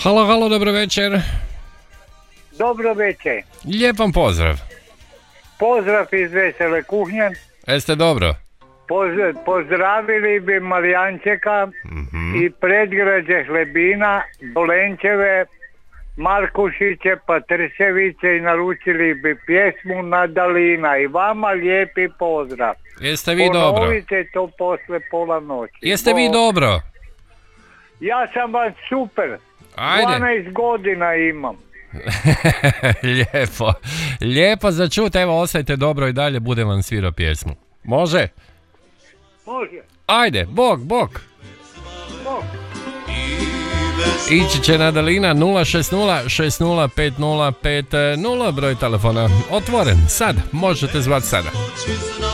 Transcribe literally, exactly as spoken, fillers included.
Halo, halo, dobro večer. Dobro večer. Lijep vam pozdrav. Pozdrav iz Vesele kuhnje. Jeste dobro? Poz- pozdravili bi Marijančeka Mm-hmm. i predgrađe Hlebina, Dolenčeve, Markušiće, Patrševiće i naručili bi pjesmu Nadalina. I vama lijepi pozdrav. Jeste vi dobro? Ponovite to posle pola noći. Jeste vi Bo- dobro? Ja sam vam super. Ajde. dvanaest godina imam. Lijepo. Lijepo za čut, evo ostajte dobro i dalje, budem vam svirao pjesmu. Može? Može. Ajde, bok, bok. Bok. Ići će Nadalina nula šest nula šest nula pet nula pet nula, broj telefona otvoren. Sad, možete zvati sada.